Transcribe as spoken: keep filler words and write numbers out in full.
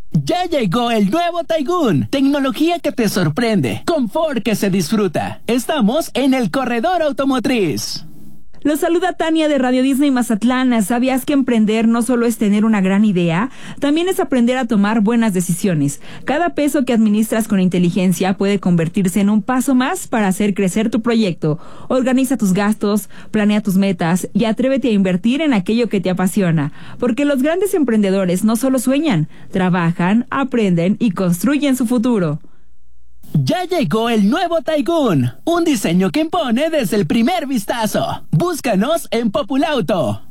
Ya llegó el nuevo Taigun, tecnología que te sorprende, confort que se disfruta. Estamos en el corredor automotriz. Los saluda Tania de Radio Disney Mazatlán. ¿Sabías que emprender no solo es tener una gran idea? También es aprender a tomar buenas decisiones. Cada peso que administras con inteligencia puede convertirse en un paso más para hacer crecer tu proyecto. Organiza tus gastos, planea tus metas y atrévete a invertir en aquello que te apasiona. Porque los grandes emprendedores no solo sueñan, trabajan, aprenden y construyen su futuro. Ya llegó el nuevo Taigun, un diseño que impone desde el primer vistazo. Búscanos en Populauto.